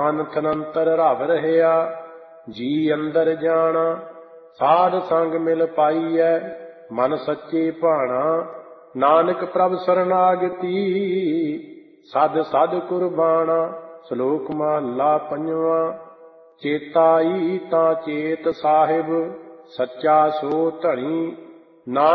ਨਾਨਕ ਅੰਤਰ ਰਵ ਰਹਿਆ। ਜੀ ਅੰਦਰ ਜਾਣਾ ਸਾਧ ਸੰਗ ਮਿਲ ਪਾਈਐ, ਮਨ ਸੱਚੇ ਭਾਣਾ। ਨਾਨਕ ਪ੍ਰਭ ਸਰਨਾਗਤੀ ਸਦ ਸਦ ਕੁਰਬਾਨਾ। ਸ਼ਲੋਕ ਮਹੱਲਾ ਪੰਜਵਾਂ। ਚੇਤਾਈ ਤਾਂ ਚੇਤ ਸਾਹਿਬ, ਸੱਚਾ ਸੋ ਧਣੀ। ਨਾਨਕ